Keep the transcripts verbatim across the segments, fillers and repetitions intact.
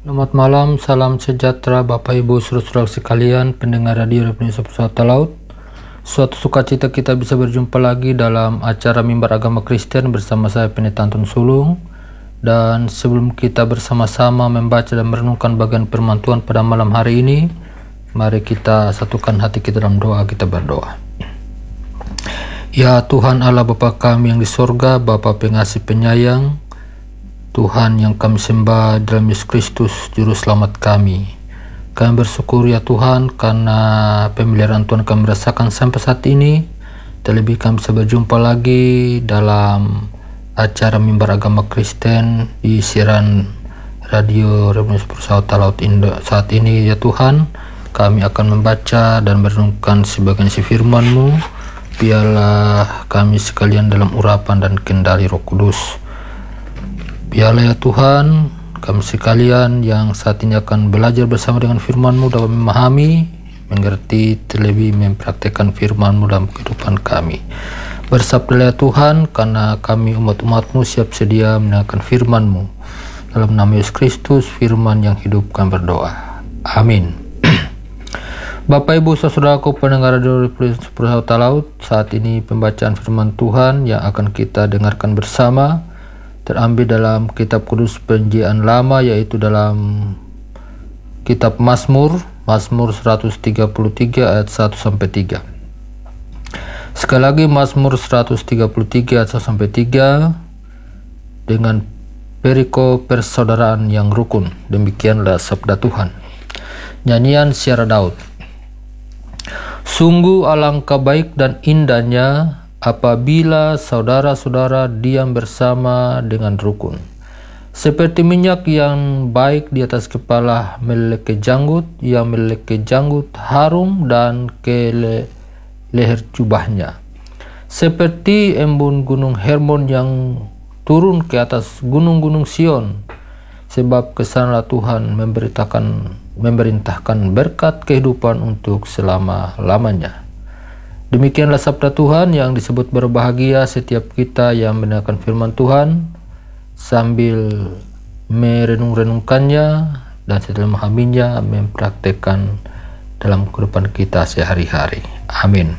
Selamat malam, salam sejahtera Bapak Ibu saudara-saudara sekalian, pendengar radio Revolusi Pesawat Laut. Suatu sukacita kita bisa berjumpa lagi dalam acara Mimbar Agama Kristen bersama saya Pendeta Antun Sulung. Dan sebelum kita bersama-sama membaca dan merenungkan bagian firman Tuhan pada malam hari ini, mari kita satukan hati kita dalam doa. Kita berdoa. Ya Tuhan Allah Bapa kami yang di sorga, Bapa pengasih penyayang, Tuhan yang kami sembah dalam Yesus Kristus Juru Selamat kami. Kami bersyukur ya Tuhan karena pemeliharaan Tuhan kami rasakan sampai saat ini. Terlebih kami bisa berjumpa lagi dalam acara Mimbar Agama Kristen di siaran radio Revolusi Pesawat Laut Indo. Saat ini ya Tuhan, kami akan membaca dan merenungkan sebagian isi firman-Mu. Biarlah kami sekalian dalam urapan dan kendali Roh Kudus. Biarlah ya Tuhan, kami sekalian yang saat ini akan belajar bersama dengan firman-Mu dapat memahami, mengerti, terlebih mempraktekkan firman-Mu dalam kehidupan kami. Bersabdalah ya Tuhan, karena kami umat-umat-Mu siap sedia mendengarkan firman-Mu. Dalam nama Yesus Kristus, firman yang hidup kami berdoa. Amin. Bapak Ibu saudaraku pendengar radio Revolusi Pesawat Laut, saat ini pembacaan firman Tuhan yang akan kita dengarkan bersama terambil dalam kitab kudus Perjanjian Lama, yaitu dalam kitab Mazmur, Mazmur seratus tiga puluh tiga ayat satu sampai tiga. Sekali lagi Mazmur seratus tiga puluh tiga ayat satu sampai tiga dengan periko persaudaraan yang rukun. Demikianlah sabda Tuhan. Nyanyian Syara Daud. Sungguh alangkah baik dan indahnya apabila saudara-saudara diam bersama dengan rukun. Seperti minyak yang baik di atas kepala meleleh janggut, yang meleleh janggut harum dan ke le leher jubahnya. Seperti embun gunung Hermon yang turun ke atas gunung-gunung Sion. Sebab kesanalah Tuhan memberitakan, memerintahkan berkat kehidupan untuk selama-lamanya. Demikianlah sabda Tuhan yang disebut berbahagia setiap kita yang mendengarkan firman Tuhan sambil merenung-renungkannya dan setelah memahaminya mempraktekkan dalam kehidupan kita sehari-hari. Amin.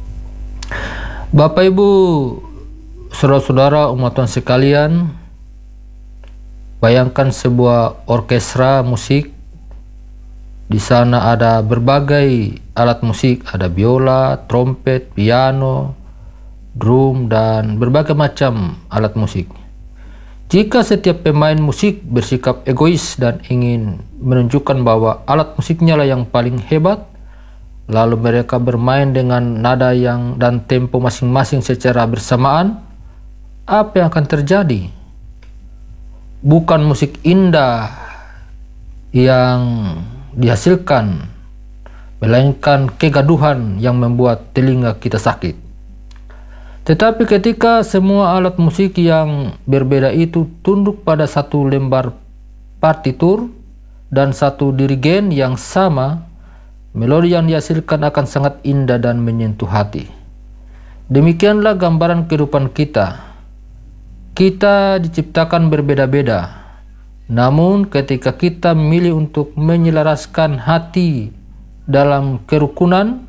Bapak Ibu saudara-saudara umat Tuhan sekalian, bayangkan sebuah orkestra musik. Di sana ada berbagai alat musik, ada biola, trompet, piano, drum, dan berbagai macam alat musik. Jika setiap pemain musik bersikap egois dan ingin menunjukkan bahwa alat musiknya lah yang paling hebat, lalu mereka bermain dengan nada yang dan tempo masing-masing secara bersamaan, apa yang akan terjadi? Bukan musik indah yang dihasilkan, melainkan kegaduhan yang membuat telinga kita sakit. Tetapi ketika semua alat musik yang berbeda itu tunduk pada satu lembar partitur dan satu dirigen yang sama, melodi yang dihasilkan akan sangat indah dan menyentuh hati. Demikianlah gambaran kehidupan kita. Kita diciptakan berbeda-beda. Namun ketika kita memilih untuk menyelaraskan hati dalam kerukunan,